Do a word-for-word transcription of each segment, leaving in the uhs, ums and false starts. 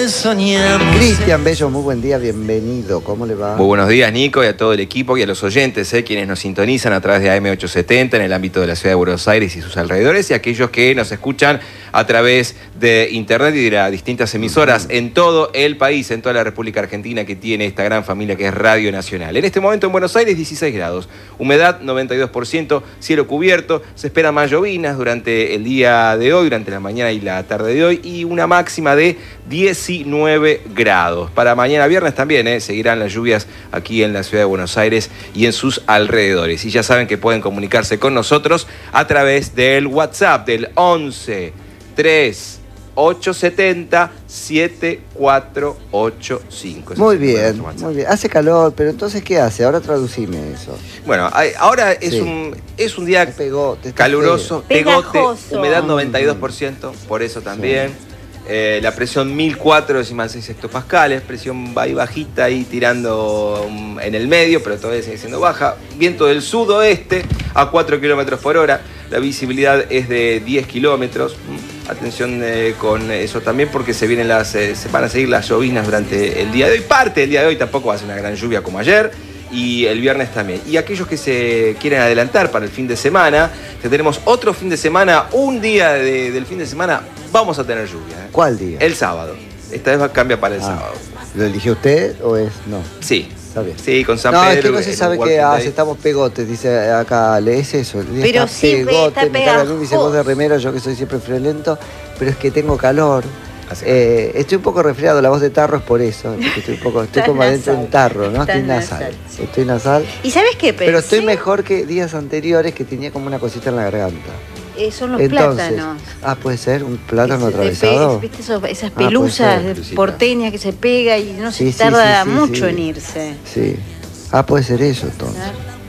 soñamos. Cristian Bello, muy buen día, bienvenido. ¿Cómo le va? Muy buenos días, Nico, y a todo el equipo y a los oyentes, eh, quienes nos sintonizan a través de A M ochocientos setenta en el ámbito de la ciudad de Buenos Aires y sus alrededores, y aquellos que nos escuchan a través de internet y de las distintas emisoras en todo el país, en toda la República Argentina, que tiene esta gran familia que es Radio Nacional. En este momento en Buenos Aires, dieciséis grados, humedad noventa y dos por ciento, cielo cubierto, se esperan más llovinas durante el día de hoy, durante la mañana y la tarde de hoy, y una máxima de diecinueve grados. Para mañana viernes también eh, seguirán las lluvias aquí en la ciudad de Buenos Aires y en sus alrededores. Y ya saben que pueden comunicarse con nosotros a través del WhatsApp del once tres ocho setenta siete cuatro ocho cinco. Muy bien, muy bien. Hace calor, pero entonces, ¿qué hace? Ahora traducime eso. Bueno, hay, ahora es, Sí. un, es un día Pegote, caluroso, Pegajoso. pegote, humedad noventa y dos por ciento, por eso también. Sí. Eh, la presión mil cuatro decimal seis hectopascales, presión va y bajita ahí tirando um, en el medio, pero todavía sigue siendo baja. Viento del sudoeste a cuatro kilómetros por hora. La visibilidad es de diez kilómetros. Atención eh, con eso también, porque se vienen las, eh, se van a seguir las llovinas durante el día de hoy. Parte del día de hoy tampoco va a ser una gran lluvia como ayer. Y el viernes también. Y aquellos que se quieren adelantar para el fin de semana, que tenemos otro fin de semana, un día de, del fin de semana, vamos a tener lluvia. ¿eh? ¿Cuál día? El sábado. Esta vez cambia para el Ah. sábado. ¿Lo eligió usted o es no? Sí. Está bien. Sí, con San no, Pedro. es que no se en sabe un qué working hace, day. estamos pegotes, dice acá, ¿lees eso? El día Pero está sí, pegote, está me carga a mí, me dice pegajoso. vos de remera, yo que soy siempre friolento, pero es que tengo calor. Hace Eh, estoy un poco resfriado, la voz de tarro es por eso. Estoy, un poco, estoy Estás como adentro de un nasal. tarro, ¿no? Estás Estoy nasal. nasal, sí. Estoy nasal. ¿Y sabes qué pensé? Pero estoy mejor que días anteriores que tenía como una cosita en la garganta. Eh, son los Entonces, plátanos. ah, puede ser un plátano Ese- de atravesado. pe- ¿Viste esos- esas Ah, puede pelusas ser. de porteñas que se pega y no se Sí, sí, tarda sí, sí, mucho sí. en irse? Sí. Ah, puede ser eso entonces.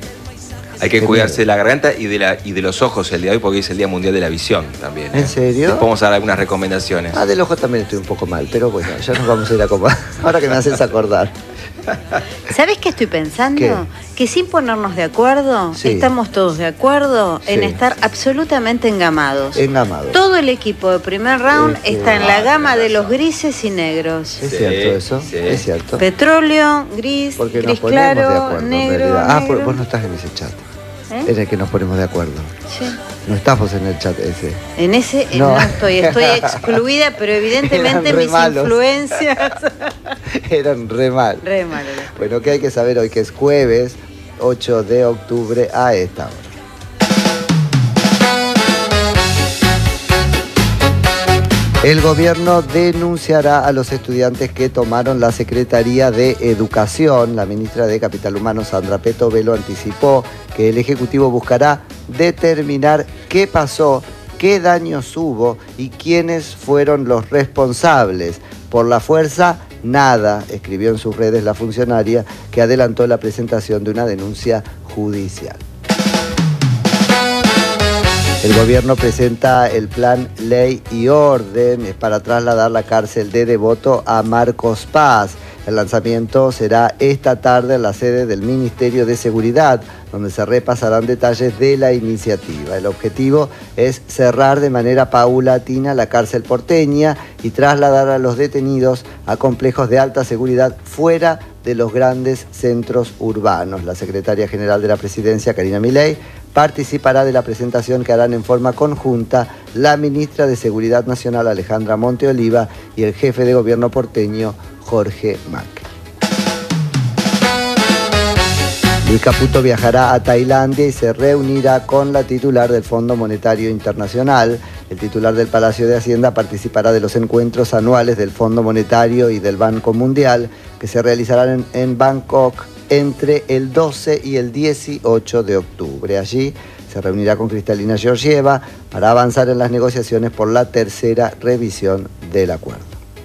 Hay que Qué cuidarse de miedo. la garganta y de, la, y de los ojos el día de hoy, porque es el Día Mundial de la Visión también. ¿eh? ¿En serio? Después vamos a dar algunas recomendaciones. Ah, del ojo también estoy un poco mal, pero bueno, ya nos vamos a ir a comer. Ahora que me haces acordar. ¿Sabes qué estoy pensando? ¿Qué? Que sin ponernos de acuerdo, Sí. estamos todos de acuerdo en Sí. estar absolutamente engamados. Engamado. Todo el equipo de primer round Este, está en la ah, gama tenés de los razón. grises y negros. Es Sí, cierto eso, sí. es cierto. Petróleo, gris, Porque nos gris ponemos claro, de acuerdo en negro, realidad. Ah, negro. por- vos no estás en ese chat. ¿Eh? En el que nos ponemos de acuerdo. Sí. No estamos en el chat ese. En ese eh, No. no, estoy, estoy excluida, pero evidentemente Eran re mis malos. influencias. Eran re mal. Re malo. Bueno, ¿qué hay que saber hoy? Que es jueves ocho de octubre a esta hora. El gobierno denunciará a los estudiantes que tomaron la Secretaría de Educación. La ministra de Capital Humano, Sandra Petovelo, anticipó que el Ejecutivo buscará determinar qué pasó, qué daños hubo y quiénes fueron los responsables. Por la fuerza, nada, escribió en sus redes la funcionaria, que adelantó la presentación de una denuncia judicial. El gobierno presenta el plan Ley y Orden para trasladar la cárcel de Devoto a Marcos Paz. El lanzamiento será esta tarde en la sede del Ministerio de Seguridad, donde se repasarán detalles de la iniciativa. El objetivo es cerrar de manera paulatina la cárcel porteña y trasladar a los detenidos a complejos de alta seguridad fuera de los grandes centros urbanos. La secretaria general de la Presidencia, Karina Milei, participará de la presentación que harán en forma conjunta la ministra de Seguridad Nacional, Alejandra Monteoliva, y el jefe de gobierno porteño, Jorge Macri. Luis Caputo viajará a Tailandia y se reunirá con la titular del Fondo Monetario Internacional. El titular del Palacio de Hacienda participará de los encuentros anuales del Fondo Monetario y del Banco Mundial, que se realizarán en, en Bangkok entre el doce y el dieciocho de octubre. Allí se reunirá con Cristalina Georgieva para avanzar en las negociaciones por la tercera revisión del acuerdo.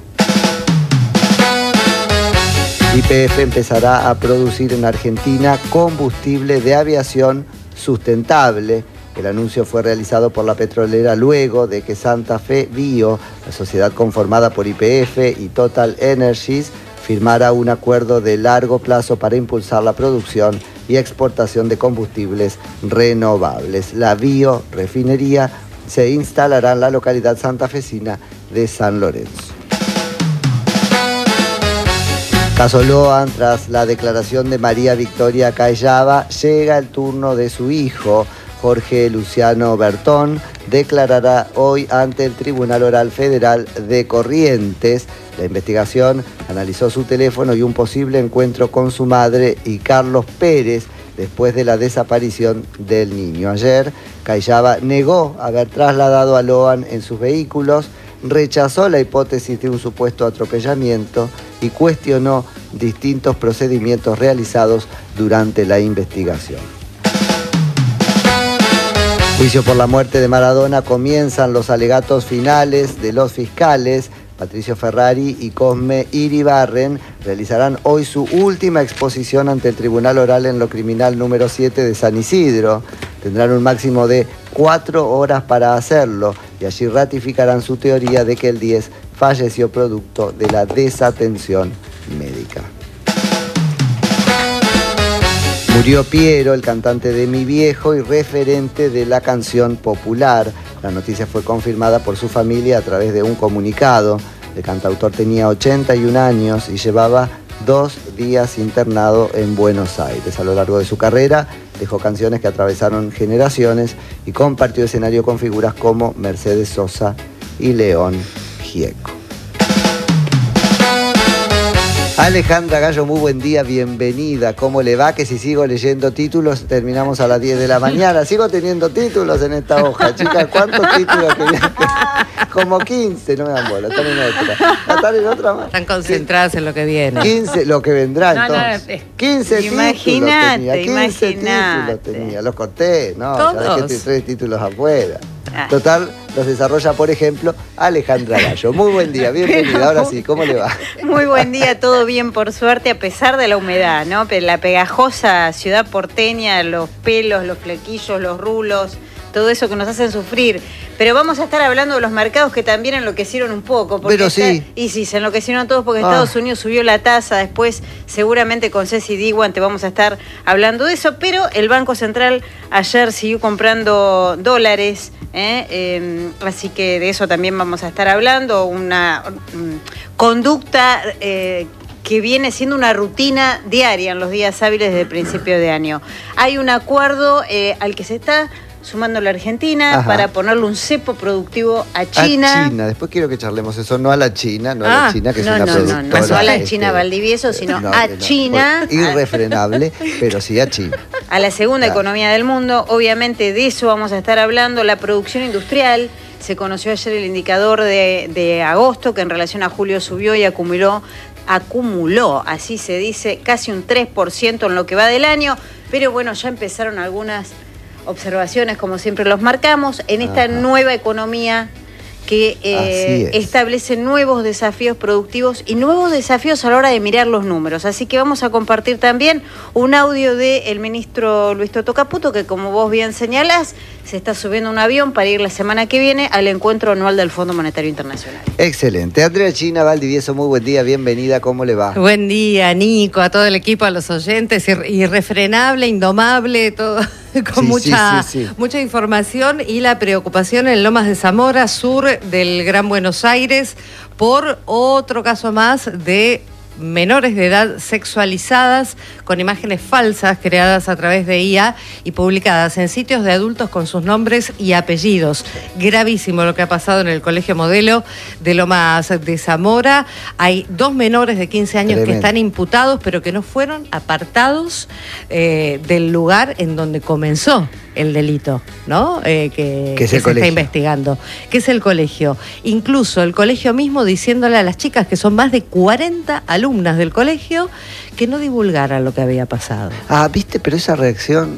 Y P F empezará a producir en Argentina combustible de aviación sustentable. El anuncio fue realizado por la petrolera luego de que Santa Fe Bio, la sociedad conformada por Y P F y Total Energies, firmara un acuerdo de largo plazo para impulsar la producción y exportación de combustibles renovables. La biorefinería se instalará en la localidad santafesina de San Lorenzo. Caso Loan, tras la declaración de María Victoria Callava, llega el turno de su hijo. Jorge Luciano Bertón declarará hoy ante el Tribunal Oral Federal de Corrientes. La investigación analizó su teléfono y un posible encuentro con su madre y Carlos Pérez después de la desaparición del niño. Ayer, Callava negó haber trasladado a Loan en sus vehículos, rechazó la hipótesis de un supuesto atropellamiento y cuestionó distintos procedimientos realizados durante la investigación. Juicio por la muerte de Maradona, comienzan los alegatos finales de los fiscales. Patricio Ferrari y Cosme Iribarren realizarán hoy su última exposición ante el Tribunal Oral en lo Criminal número siete de San Isidro. Tendrán un máximo de cuatro horas para hacerlo y allí ratificarán su teoría de que el diez falleció producto de la desatención médica. Murió Piero, el cantante de Mi Viejo y referente de la canción popular. La noticia fue confirmada por su familia a través de un comunicado. El cantautor tenía ochenta y un años y llevaba dos días internado en Buenos Aires. A lo largo de su carrera dejó canciones que atravesaron generaciones y compartió escenario con figuras como Mercedes Sosa y León Gieco. Alejandra Gallo, muy buen día, bienvenida. ¿Cómo le va? Que si sigo leyendo títulos, terminamos a las diez de la mañana. Sigo teniendo títulos en esta hoja, chicas. ¿Cuántos títulos tenían? Como quince, no me dan bola, están en otra. ¿Están en otra más? Están concentradas en lo que viene. quince, lo que vendrá No, entonces. no, es- quince Imaginate, títulos tenía, quince imaginate. títulos tenía. Los corté, no, ya ¿Todos? dejé tres títulos afuera. Ah. Total, los desarrolla, por ejemplo, Alejandra Gallo. Muy buen día, bienvenida. Pero- Ahora sí, ¿cómo le va? Muy buen día, todo bien por suerte, a pesar de la humedad, ¿no? Pe- La pegajosa ciudad porteña, los pelos, los flequillos, los rulos, todo eso que nos hacen sufrir. Pero vamos a estar hablando de los mercados que también enloquecieron un poco. porque Pero está- sí. Y sí, se enloquecieron todos porque Ah. Estados Unidos subió la tasa. Después, seguramente con Ceci Diwan te vamos a estar hablando de eso. Pero el Banco Central ayer siguió comprando dólares. ¿eh? Eh, así que de eso también vamos a estar hablando. Una mm, conducta eh, que viene siendo una rutina diaria en los días hábiles desde el principio de año. Hay un acuerdo eh, al que se está sumando la Argentina Ajá. para ponerle un cepo productivo a China. A China, después quiero que charlemos eso, no a la China, no a Ah, la China, que es no, una no, no, no, productora. no a la este, China Valdivieso, sino no, a no, China. fue irrefrenable, pero sí a China. A la segunda Claro. economía del mundo. Obviamente de eso vamos a estar hablando. La producción industrial. Se conoció ayer el indicador de, de agosto, que en relación a julio subió y acumuló, acumuló, así se dice, casi un tres por ciento en lo que va del año. Pero bueno, ya empezaron algunas observaciones, como siempre los marcamos, en esta Ajá. nueva economía que eh, Así es. establece nuevos desafíos productivos y nuevos desafíos a la hora de mirar los números. Así que vamos a compartir también un audio del ministro Luis Toto Caputo, que como vos bien señalás, se está subiendo un avión para ir la semana que viene al encuentro anual del Fondo Monetario Internacional. Excelente. Andrea China Valdivieso, muy buen día, bienvenida, ¿cómo le va? Buen día, Nico, a todo el equipo, a los oyentes, ir- irrefrenable, indomable, todo con Sí, mucha, sí, sí, sí. mucha información y la preocupación en Lomas de Zamora, sur del Gran Buenos Aires, por otro caso más de menores de edad sexualizadas con imágenes falsas creadas a través de I A y publicadas en sitios de adultos con sus nombres y apellidos. Gravísimo lo que ha pasado en el Colegio Modelo de Lomas de Zamora. Hay dos menores de quince años Tremendo. que están imputados, pero que no fueron apartados eh, del lugar en donde comenzó el delito, ¿no? Eh, que Que es que el se colegio. está investigando, que es el colegio. Incluso el colegio mismo diciéndole a las chicas, que son más de cuarenta alumnas del colegio, que no divulgaran lo que había pasado. Ah, viste, pero esa reacción...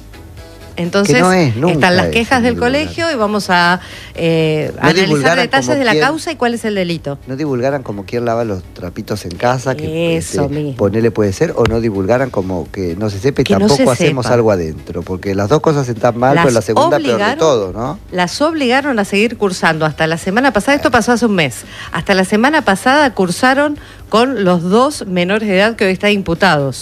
Entonces, Que no es nunca están las eso, quejas no del divulgar. colegio y vamos a eh, No analizar divulgaran detalles como de la quién- causa y cuál es el delito. No divulgaran como quién lava los trapitos en casa, que Eso este, mismo. ponele puede ser, o no divulgaran como que no se sepa y Que no tampoco se hacemos sepa. algo adentro, porque las dos cosas están mal, Las pero la segunda peor de obligaron- todo, ¿no? Las obligaron a seguir cursando hasta la semana pasada, esto pasó hace un mes, hasta la semana pasada cursaron con los dos menores de edad que hoy están imputados.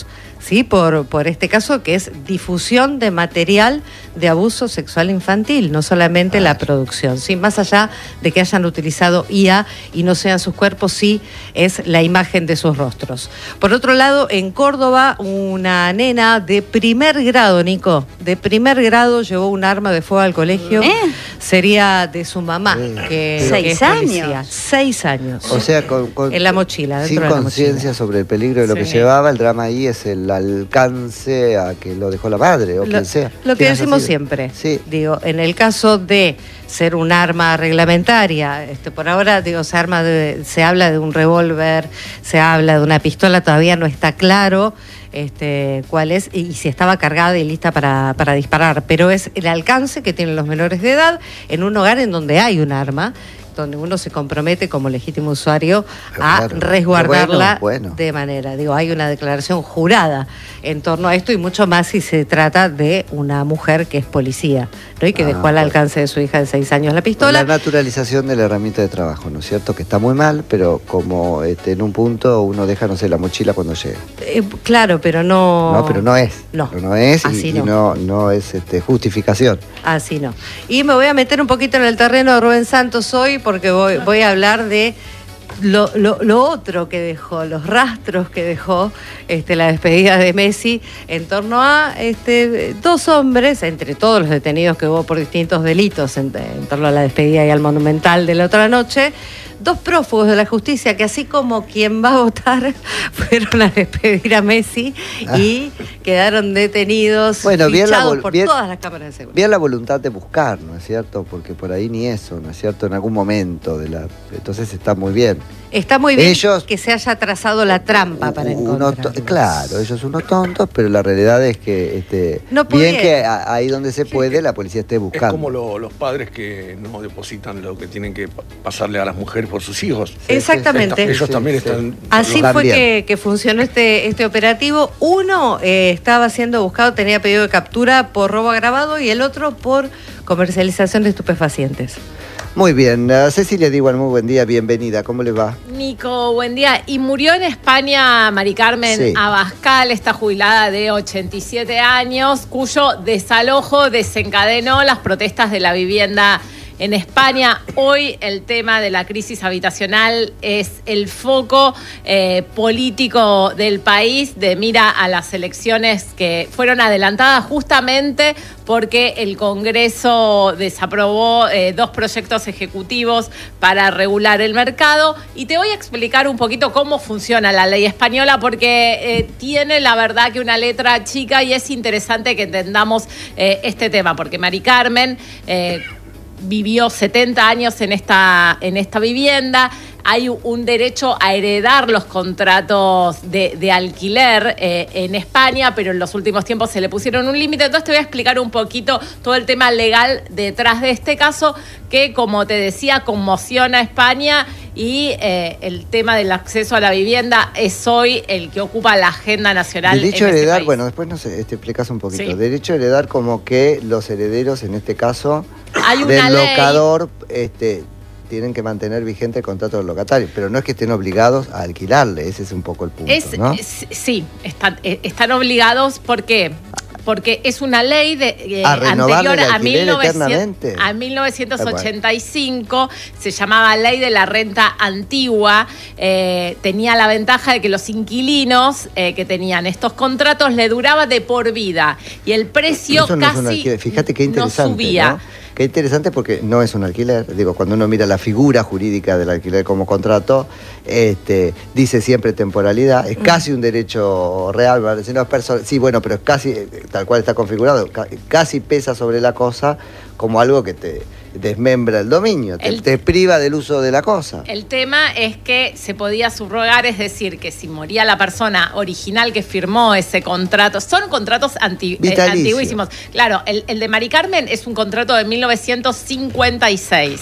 ¿sí? Por, por este caso que es difusión de material de abuso sexual infantil, no solamente la producción, ¿sí? Más allá de que hayan utilizado I A y no sean sus cuerpos, sí es la imagen de sus rostros. Por otro lado, en Córdoba, una nena de primer grado, Nico, de primer grado llevó un arma de fuego al colegio, ¿Eh? sería de su mamá, Eh, que, ¿Seis que es policía. años? Seis años. O sea, con, con- En la mochila, dentro sin de la conciencia mochila. sobre el peligro de lo que Sí. llevaba, el drama ahí es el alcance a que lo dejó la madre o Lo, quien sea. lo que ¿Quién haya decimos sido? siempre, Sí. digo, en el caso de ser un arma reglamentaria, este, por ahora digo, se, arma de- se habla de un revólver, se habla de una pistola, todavía no está claro este, cuál es y, y si estaba cargada y lista para, para disparar, pero es el alcance que tienen los menores de edad en un hogar en donde hay un arma, donde uno se compromete como legítimo usuario a Claro. resguardarla Bueno, bueno. de manera, digo, hay una declaración jurada en torno a esto y mucho más si se trata de una mujer que es policía, ¿no? Y que Ah, dejó al bueno. alcance de su hija de seis años la pistola. La naturalización de la herramienta de trabajo, ¿no es cierto? Que está muy mal, pero como este, en un punto uno deja, no sé, la mochila cuando llega. Eh, claro, pero no... No, pero no es. No. Pero no es y- Así y, no. no. no es este, justificación. Así no. Y me voy a meter un poquito en el terreno de Rubén Santos hoy porque voy, voy a hablar de lo, lo, lo otro que dejó, los rastros que dejó este, la despedida de Messi en torno a este, dos hombres, entre todos los detenidos que hubo por distintos delitos en, en torno a la despedida y al Monumental de la otra noche, dos prófugos de la justicia que así como quien va a votar fueron a despedir a Messi y quedaron detenidos, Bueno, bien la fichados vol- por bien- todas las cámaras de seguridad. Bien la voluntad de buscar, ¿no es cierto? Porque por ahí ni eso, ¿no es cierto? En algún momento de la... Entonces está muy bien. Está muy bien Ellos- que se haya trazado la trampa para Unos to- encontrar. Claro, ellos unos tontos, pero la realidad es que este, No bien pudieron. que a- ahí donde se puede la policía esté Es buscando. como lo- los padres que no depositan lo que tienen que pa- pasarle a las mujeres por sus hijos. Exactamente. Esta- ellos Sí, también sí. están... Así Van fue bien. que, que funcionó este, este operativo. Uno eh, estaba siendo buscado, tenía pedido de captura por robo agravado y el otro por comercialización de estupefacientes. Muy bien, uh, Cecilia Diwan, muy buen día, bienvenida, ¿cómo le va? Nico, buen día. Y murió en España Mari Carmen Sí. Abascal, esta jubilada de ochenta y siete años, cuyo desalojo desencadenó las protestas de la vivienda en España. Hoy el tema de la crisis habitacional es el foco eh, político del país de mira a las elecciones que fueron adelantadas justamente porque el Congreso desaprobó eh, dos proyectos ejecutivos para regular el mercado. Y te voy a explicar un poquito cómo funciona la ley española porque eh, tiene la verdad que una letra chica y es interesante que entendamos eh, este tema porque Mari Carmen... Eh, vivió setenta años en esta, en esta vivienda. Hay un derecho a heredar los contratos de, de alquiler eh, en España, pero en los últimos tiempos se le pusieron un límite. Entonces te voy a explicar un poquito todo el tema legal detrás de este caso, que como te decía, conmociona a España y eh, el tema del acceso a la vivienda es hoy el que ocupa la agenda nacional. Derecho a en este heredar, país. bueno, después nos te explicas un poquito. Sí. Derecho a heredar como que los herederos, en este caso, Hay una del ley. locador, este, tienen que mantener vigente el contrato del locatario, pero no es que estén obligados a alquilarle, ese es un poco el punto, Es, ¿no? es- sí, están, eh, están obligados, ¿por qué? Porque es una ley de, eh, ¿A renovarle anterior el a, alquiler mil novecientos eternamente? a mil novecientos ochenta y cinco, se llamaba Ley de la Renta Antigua, eh, tenía la ventaja de que los inquilinos eh, que tenían estos contratos le duraba de por vida y el precio Eso no es un casi alquiler. Fíjate qué no interesante, subía. ¿no? Qué interesante porque no es un alquiler. Digo, cuando uno mira la figura jurídica del alquiler como contrato, este, dice siempre temporalidad, es casi un derecho real. ¿Vale? Si no es perso- sí, bueno, pero es casi, eh, tal cual está configurado, ca- casi pesa sobre la cosa como algo que te desmembra el dominio, te, El- te priva del uso de la cosa. El tema es que se podía subrogar, es decir, que si moría la persona original que firmó ese contrato, son contratos anti- eh, Vitalicio. antiguísimos. Claro, el, el de Mari Carmen es un contrato de mil novecientos cincuenta y seis.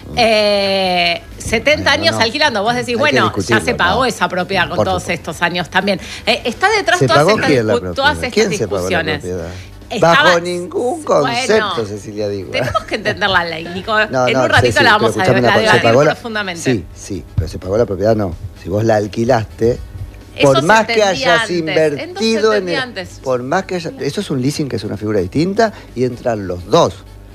Eh, setenta Bueno, años no. alquilando, vos decís, Hay que bueno, ya discutirlo, se pagó no. esa propiedad con Por todos supuesto. estos años también. Eh, está detrás ¿Se todas pagó estas, quién la discu- propiedad? todas estas ¿Quién se pagó la discusiones. propiedad? Estaba- Bajo ningún concepto, Bueno, Cecilia digo. Tenemos que entender la ley, Nico. No, en no, un ratito Ceci, la vamos pero a, escuchame la una cosa, ¿se debatir pagó la- profundamente. Sí, sí, pero se pagó la propiedad no. Si vos la alquilaste, Eso por se más que entendía hayas antes. invertido Entonces se en entendía el, antes. por más que haya, eso es un leasing que es una figura distinta y entran los dos,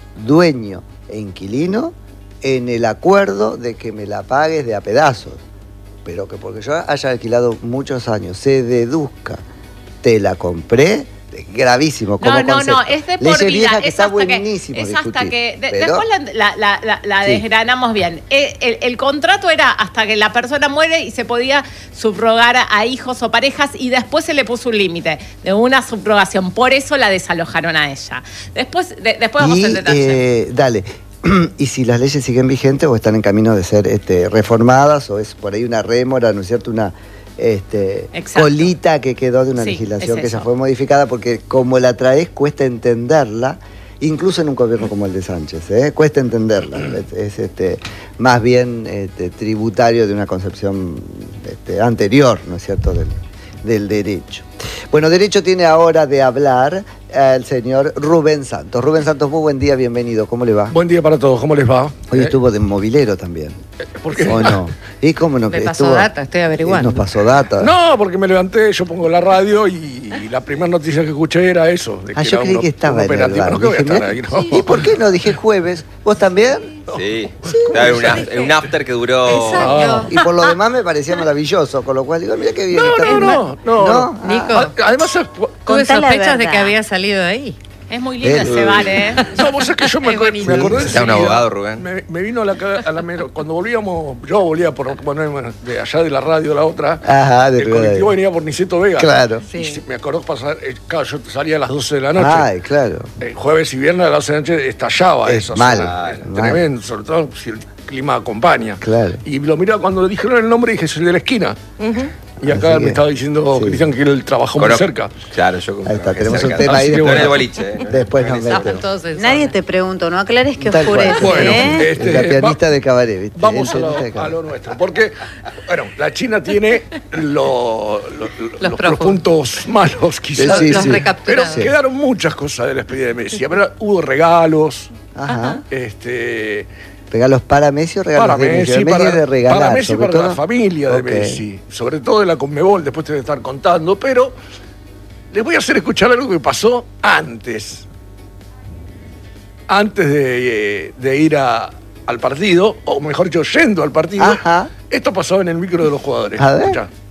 dueño e inquilino, en el acuerdo de que me la pagues de a pedazos. Pero que porque yo haya alquilado muchos años se deduzca, te la compré, gravísimo como No, no, concepto. no, es de Leyes por vida. viejas que Es está hasta buenísimo que, es discutir, hasta que de- pero- después la, la- la- la- la Sí. desgranamos bien. El, el- el contrato era hasta que la persona muere y se podía subrogar a, a hijos o parejas y después se le puso un límite de una subrogación. Por eso la desalojaron a ella. Después, de- después vamos Y, en detalle. eh, dale. Y si las leyes siguen vigentes o están en camino de ser este, reformadas o es por ahí una rémora, ¿no es cierto? Una este, Exacto. colita que quedó de una Sí, legislación es que ya eso. fue modificada porque como la traes cuesta entenderla, incluso en un gobierno como el de Sánchez, ¿eh? Cuesta entenderla. Es, es, este, más bien este, tributario de una concepción este, anterior, ¿no es cierto?, del, del derecho. Bueno, derecho tiene ahora de hablar el señor Rubén Santos. Rubén Santos, muy buen día, bienvenido. ¿Cómo le va? Buen día para todos, ¿cómo les va? Hoy ¿Eh? estuvo de movilero también. ¿Por qué? ¿O no? ¿Y cómo no? Me que pasó estuvo- data, estoy averiguando. Nos pasó data. No, porque me levanté, yo pongo la radio y, y la primera noticia que escuché era eso. De Ah, yo era creí un- que estaba un en el operativo. bar. No, que voy a Dije, estar mirá, ahí, no. ¿y por qué no? Dije jueves. ¿Vos también? Sí, estaba en, una- en un after que duró. Exacto. Y por lo demás me parecía maravilloso, con lo cual digo, mira qué bien. No, está no, no, no, ¿No? no. Nico. Ah, A- Además, es- Tuve Contá la sospechas de verdad. que había salido de ahí. Es muy lindo él- ese bar, ¿eh? no, vos sabés que yo me, Es acor- buenísimo. me acordé Necesita un enseguida, abogado, Rubén. Me, me vino a la, ca- a la mero- cuando volvíamos, yo volvía por bueno, bueno, de allá de la radio a la otra. Ajá, de el Rivadavia. colectivo venía por Niceto Vega. Claro. Sí. Y me acordó pasar, eh, claro, yo salía a las doce de la noche. Ay, claro. Eh, jueves y viernes a las doce de la noche estallaba Es eso. mal, o sea, es mal. tremendo, sobre todo si el clima acompaña. Claro. Y lo miraba cuando le dijeron el nombre dije, es el de la esquina. Y acá Así que- me estaba diciendo sí. Cristian que él trabajó muy Conozco- cerca. Claro, yo Ahí está, que tenemos un cerca. tema ahí. Así que No en el bueno. boliche, ¿eh? Después nos Estaban metemos. todos en Nadie zona. te preguntó, no aclares que Tal cual. oscurece, Bueno, ¿eh? este, La pianista va- de cabaret, ¿viste? Vamos El a lo, pianista de a cabaret. lo nuestro, porque, bueno, la China tiene lo- lo- lo- los, los prófugos. puntos malos, quizás. Sí, Los sí. Pero recapturados. Sí. quedaron muchas cosas de la despedida de Messi. Pero hubo regalos, Ajá. este, ¿Regalos para Messi o regalos para de Messi? Messi, Messi para, es de regalar, para Messi, sobre para la todo. familia de Ok. Messi, sobre todo de la Conmebol, después te voy a estar contando, pero les voy a hacer escuchar algo que pasó antes, antes de, eh, de ir a- al partido, o mejor dicho, yendo al partido. Ajá. Esto pasó en el micro de los jugadores. A ver. Escuchá.